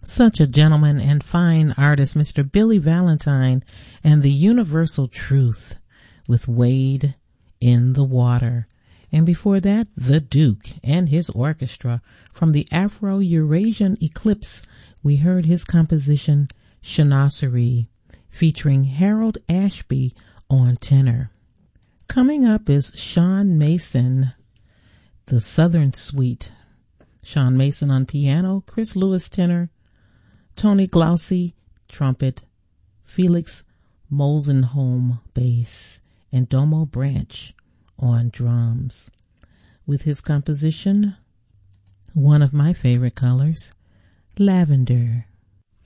Such a gentleman and fine artist, Mr. Billy Valentine, and the Universal Truth with Wade in the Water. And before that, The Duke and his orchestra. From the Afro-Eurasian Eclipse, we heard his composition, Chanasserie, featuring Harold Ashby on tenor. Coming up is Sean Mason, the Southern Suite. Sean Mason on piano, Chris Lewis tenor, Tony Glaucy trumpet, Felix Molzenholm bass, and Domo Branch on drums. With his composition, one of my favorite colors, Lavender.